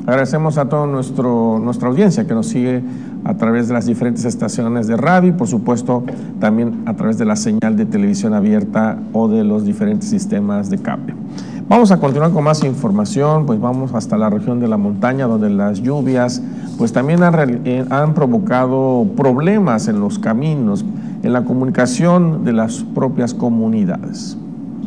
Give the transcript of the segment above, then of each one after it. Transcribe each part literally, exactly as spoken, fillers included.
Agradecemos a toda nuestra audiencia que nos sigue a través de las diferentes estaciones de radio y por supuesto también a través de la señal de televisión abierta o de los diferentes sistemas de cable. Vamos a continuar con más información, pues vamos hasta la región de la montaña donde las lluvias pues también han, eh, han provocado problemas en los caminos, en la comunicación de las propias comunidades.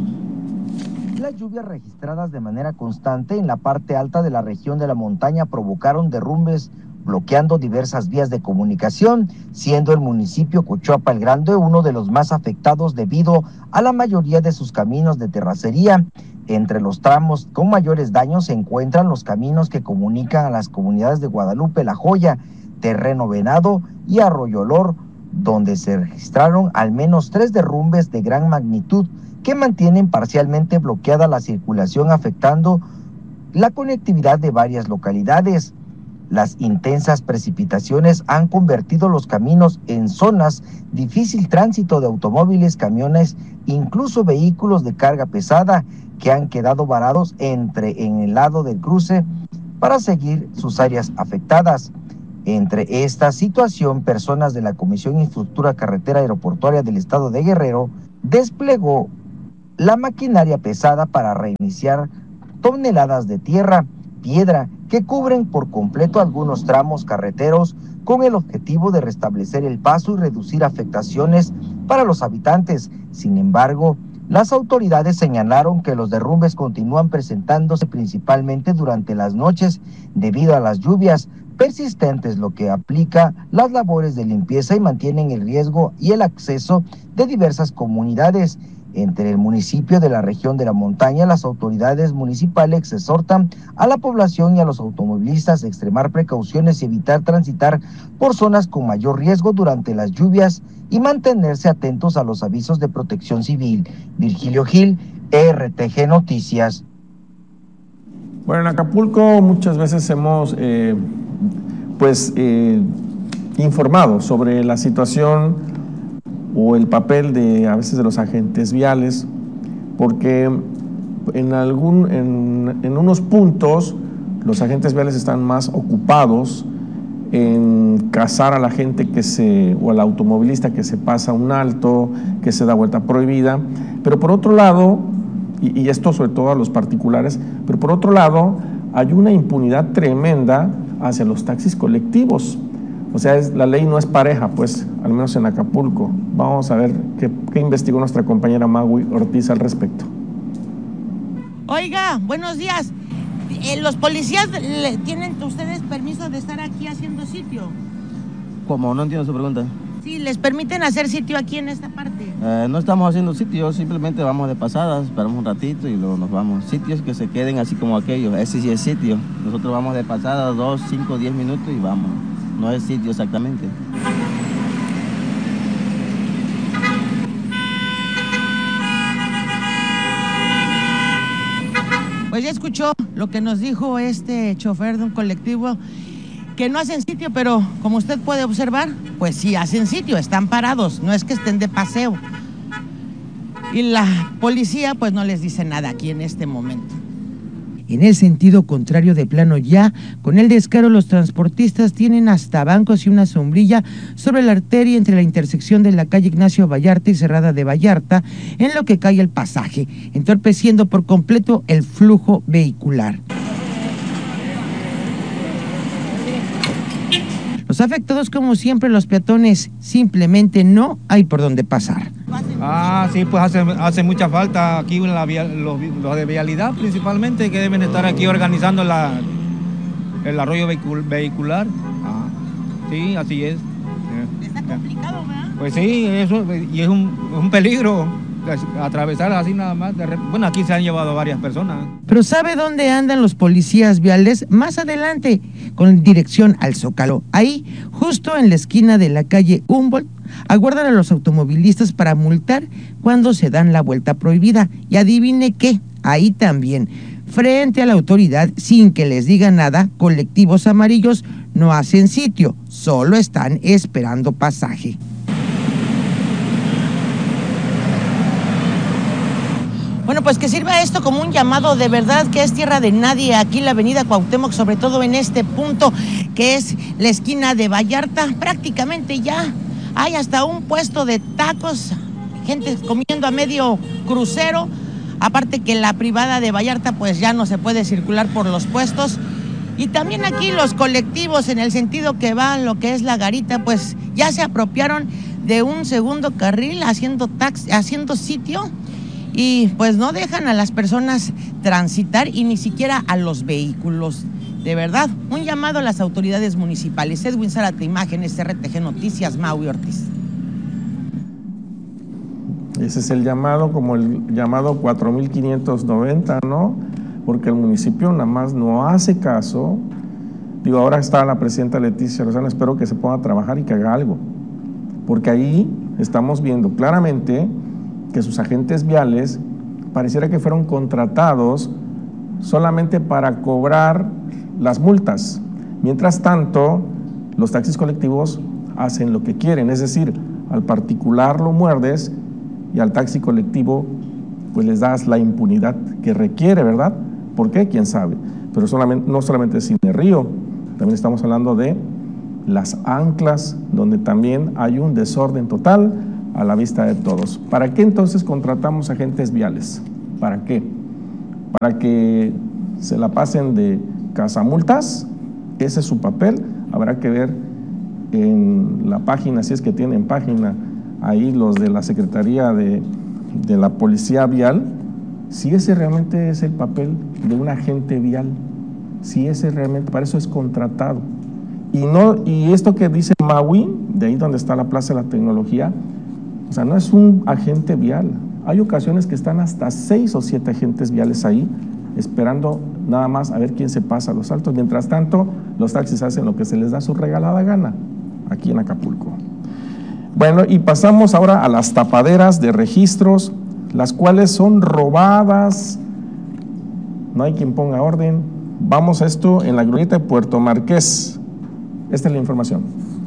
Las lluvias registradas de manera constante en la parte alta de la región de la montaña provocaron derrumbes, bloqueando diversas vías de comunicación, siendo el municipio Cochuapa el Grande uno de los más afectados debido a la mayoría de sus caminos de terracería. Entre los tramos con mayores daños se encuentran los caminos que comunican a las comunidades de Guadalupe La Joya, Terreno Venado y Arroyo Olor, donde se registraron al menos tres derrumbes de gran magnitud que mantienen parcialmente bloqueada la circulación, afectando la conectividad de varias localidades. Las intensas precipitaciones han convertido los caminos en zonas difícil tránsito de automóviles, camiones, incluso vehículos de carga pesada que han quedado varados entre en el lado del cruce para seguir sus áreas afectadas. Entre esta situación, personas de la Comisión de Infraestructura Carretera Aeroportuaria del Estado de Guerrero desplegó la maquinaria pesada para reiniciar toneladas de tierra, piedra, que cubren por completo algunos tramos carreteros con el objetivo de restablecer el paso y reducir afectaciones para los habitantes. Sin embargo, las autoridades señalaron que los derrumbes continúan presentándose principalmente durante las noches debido a las lluvias persistentes, lo que aplica las labores de limpieza y mantienen el riesgo y el acceso de diversas comunidades. Entre el municipio de la región de la montaña, las autoridades municipales exhortan a la población y a los automovilistas a extremar precauciones y evitar transitar por zonas con mayor riesgo durante las lluvias y mantenerse atentos a los avisos de protección civil. Virgilio Gil, R T G Noticias. Bueno, en Acapulco muchas veces hemos eh, pues eh, informado sobre la situación o el papel de a veces de los agentes viales, porque en, algún, en, en unos puntos los agentes viales están más ocupados en cazar a la gente que se, o al automovilista que se pasa un alto, que se da vuelta prohibida, pero por otro lado, y, y esto sobre todo a los particulares, pero por otro lado hay una impunidad tremenda hacia los taxis colectivos. O sea, es, la ley no es pareja, pues, al menos en Acapulco. Vamos a ver qué, qué investigó nuestra compañera Magui Ortiz al respecto. Oiga, buenos días. Eh, ¿Los policías le, tienen ustedes permiso de estar aquí haciendo sitio? ¿Cómo? No entiendo su pregunta. Sí, ¿les permiten hacer sitio aquí en esta parte? Eh, no estamos haciendo sitio, simplemente vamos de pasada, esperamos un ratito y luego nos vamos. Sitios que se queden así como aquellos, ese sí es sitio. Nosotros vamos de pasada, dos, cinco, diez minutos y vamos. No es sitio exactamente. Pues ya escuchó lo que nos dijo este chofer de un colectivo, que no hacen sitio, pero como usted puede observar, pues sí hacen sitio, están parados, no es que estén de paseo. Y la policía pues no les dice nada aquí en este momento. En el sentido contrario de plano ya, con el descaro, los transportistas tienen hasta bancos y una sombrilla sobre la arteria entre la intersección de la calle Ignacio Vallarta y Cerrada de Vallarta, en lo que cae el pasaje, entorpeciendo por completo el flujo vehicular. Los afectados, como siempre, los peatones, simplemente no hay por dónde pasar. Ah, sí, pues hace, hace mucha falta aquí la vía, los, los de vialidad principalmente, que deben estar aquí organizando la, el arroyo vehicular. Ah, sí, así es. Está complicado, ¿verdad? Pues sí, eso, y es un, un peligro atravesar así nada más. De, bueno, aquí se han llevado varias personas. Pero ¿sabe dónde andan los policías viales? Más adelante, con dirección al Zócalo. Ahí, justo en la esquina de la calle Humboldt, aguardan a los automovilistas para multar cuando se dan la vuelta prohibida. Y adivine qué, ahí también, frente a la autoridad, sin que les diga nada, colectivos amarillos no hacen sitio, solo están esperando pasaje. Bueno, pues pues que sirva esto como un llamado, de verdad que es tierra de nadie aquí la avenida Cuauhtémoc, sobre todo en este punto que es la esquina de Vallarta. Prácticamente ya hay hasta un puesto de tacos, gente comiendo a medio crucero, aparte que la privada de Vallarta pues ya no se puede circular por los puestos. Y también aquí los colectivos, en el sentido que va lo que es la Garita, pues ya se apropiaron de un segundo carril haciendo taxi, haciendo sitio, y pues no dejan a las personas transitar y ni siquiera a los vehículos. De verdad, un llamado a las autoridades municipales. Edwin Zárate, Imágenes, R T G Noticias, Maui Ortiz. Ese es el llamado, como el llamado cuatro mil quinientos noventa, ¿no? Porque el municipio nada más no hace caso. Digo, ahora está la presidenta Leticia Lozano, espero que se ponga a trabajar y que haga algo, porque ahí estamos viendo claramente que sus agentes viales pareciera que fueron contratados solamente para cobrar las multas. Mientras tanto, los taxis colectivos hacen lo que quieren, es decir, al particular lo muerdes y al taxi colectivo pues les das la impunidad que requiere, ¿verdad? ¿Por qué? ¿Quién sabe? Pero solamente, no solamente Cine Río, también estamos hablando de las anclas, donde también hay un desorden total a la vista de todos. ¿Para qué entonces contratamos agentes viales? ¿Para qué? ¿Para que se la pasen de cazamultas? Ese es su papel. Habrá que ver en la página, si es que tienen página, ahí los de la Secretaría de, de la Policía Vial, si ese realmente es el papel de un agente vial, si ese realmente, para eso es contratado. Y, no, y esto que dice Maui, de ahí donde está la Plaza de la Tecnología, o sea, no es un agente vial. Hay ocasiones que están hasta seis o siete agentes viales ahí, esperando nada más a ver quién se pasa a los altos. Mientras tanto, los taxis hacen lo que se les da su regalada gana, aquí en Acapulco. Bueno, y pasamos ahora a las tapaderas de registros, las cuales son robadas, no hay quien ponga orden. Vamos a esto en la glorieta de Puerto Marqués. Esta es la información.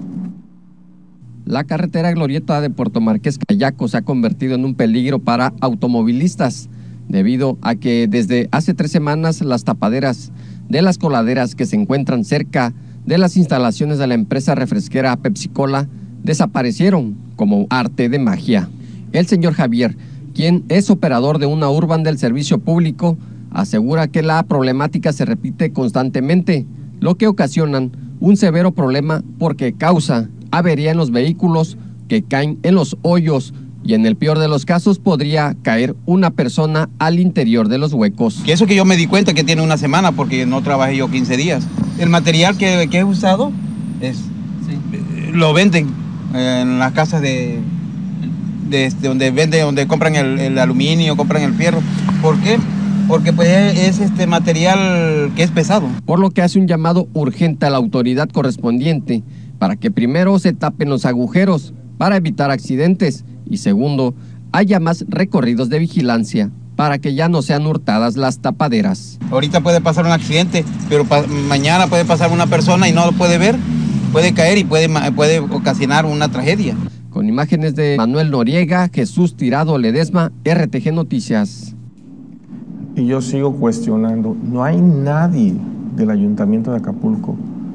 La carretera Glorieta de Puerto Marqués Cayaco se ha convertido en un peligro para automovilistas, debido a que desde hace tres semanas las tapaderas de las coladeras que se encuentran cerca de las instalaciones de la empresa refresquera Pepsi-Cola desaparecieron como arte de magia. El señor Javier, quien es operador de una urban del servicio público, asegura que la problemática se repite constantemente, lo que ocasionan un severo problema porque causa avería en los vehículos que caen en los hoyos y en el peor de los casos podría caer una persona al interior de los huecos. Que eso que yo me di cuenta que tiene una semana porque no trabajé yo quince días. El material que, que he usado es, sí. Lo venden en las casas de, de, de donde venden, donde compran el, el aluminio, compran el fierro. ¿Por qué? Porque pues es este material que es pesado. Por lo que hace un llamado urgente a la autoridad correspondiente para que primero se tapen los agujeros para evitar accidentes y segundo, haya más recorridos de vigilancia para que ya no sean hurtadas las tapaderas. Ahorita puede pasar un accidente, pero pa mañana puede pasar una persona y no lo puede ver, puede caer y puede, puede ocasionar una tragedia. Con imágenes de Manuel Noriega, Jesús Tirado Ledesma, R T G Noticias. Y yo sigo cuestionando, no hay nadie del Ayuntamiento de Acapulco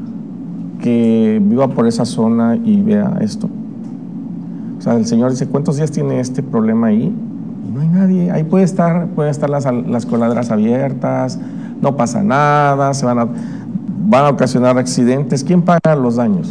que viva por esa zona y vea esto. O sea, el señor dice, ¿cuántos días tiene este problema ahí? Y no hay nadie, ahí puede estar, pueden estar las, las coladeras abiertas, no pasa nada, se van a, van a ocasionar accidentes, ¿quién paga los daños?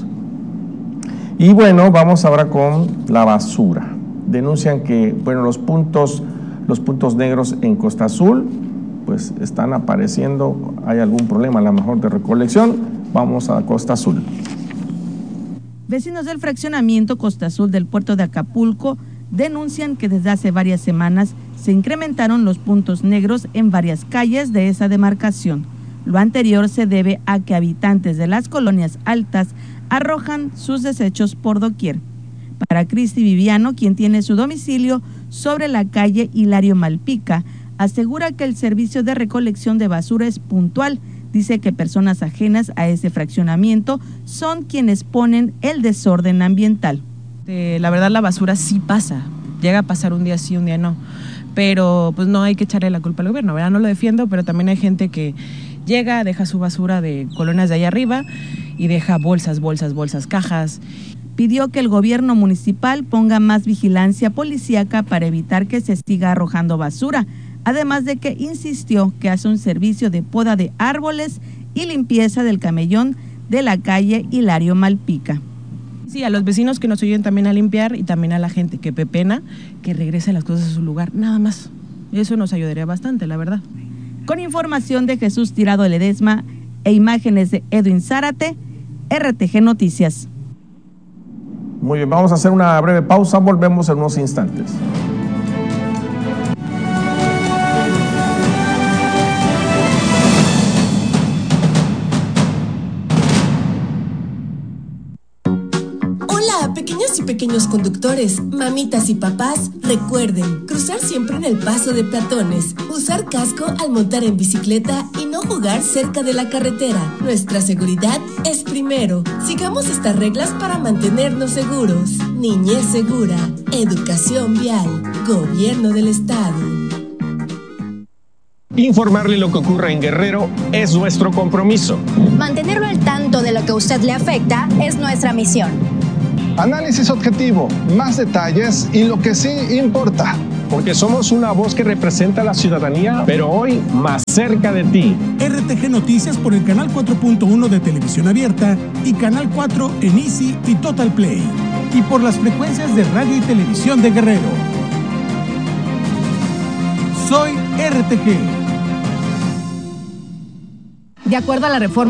Y bueno, vamos ahora con la basura. Denuncian que, bueno, los puntos, los puntos negros en Costa Azul, pues están apareciendo, hay algún problema a lo mejor de recolección. Vamos a Costa Azul. Vecinos del fraccionamiento Costa Azul del puerto de Acapulco denuncian que desde hace varias semanas se incrementaron los puntos negros en varias calles de esa demarcación. Lo anterior se debe a que habitantes de las colonias altas arrojan sus desechos por doquier. Para Cristi Viviano, quien tiene su domicilio sobre la calle Hilario Malpica, asegura que el servicio de recolección de basura es puntual. Dice que personas ajenas a ese fraccionamiento son quienes ponen el desorden ambiental. Eh, la verdad la basura sí pasa, llega a pasar un día sí, un día no, pero pues no hay que echarle la culpa al gobierno, ¿verdad? No lo defiendo, pero también hay gente que llega, deja su basura de colonias de allá arriba y deja bolsas, bolsas, bolsas, cajas. Pidió que el gobierno municipal ponga más vigilancia policíaca para evitar que se siga arrojando basura, además de que insistió que hace un servicio de poda de árboles y limpieza del camellón de la calle Hilario Malpica. Sí, a los vecinos que nos ayuden también a limpiar y también a la gente que pepena, que regrese las cosas a su lugar, nada más. Eso nos ayudaría bastante, la verdad. Con información de Jesús Tirado Ledesma e imágenes de Edwin Zárate, R T G Noticias. Muy bien, vamos a hacer una breve pausa, volvemos en unos instantes. Pequeñas y pequeños conductores, mamitas y papás, recuerden cruzar siempre en el paso de peatones, usar casco al montar en bicicleta y no jugar cerca de la carretera. Nuestra seguridad es primero. Sigamos estas reglas para mantenernos seguros. Niñez segura, educación vial, gobierno del estado. Informarle lo que ocurre en Guerrero es nuestro compromiso. Mantenerlo al tanto de lo que a usted le afecta es nuestra misión. Análisis objetivo, más detalles y lo que sí importa. Porque somos una voz que representa a la ciudadanía, pero hoy más cerca de ti. R T G Noticias por el canal cuatro punto uno de Televisión Abierta y canal cuatro en Easy y Total Play. Y por las frecuencias de radio y televisión de Guerrero. Soy R T G. De acuerdo a la reforma